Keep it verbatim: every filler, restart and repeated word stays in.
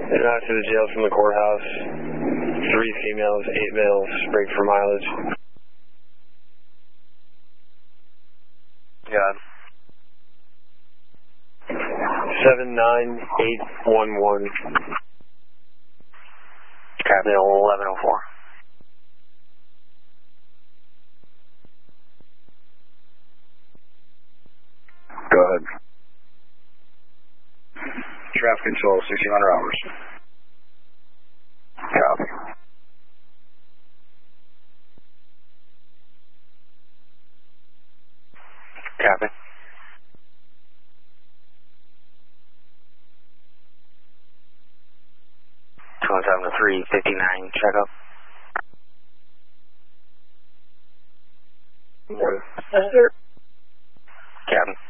And out to the jail from the courthouse. Three females, eight males, break for mileage. Got it. seven nine eight one one. Copy, eleven oh four. Go ahead. Traffic control, sixteen hundred hours. Copy. Copy. two one seven to three fifty-nine, check up. Yes, sir. Captain.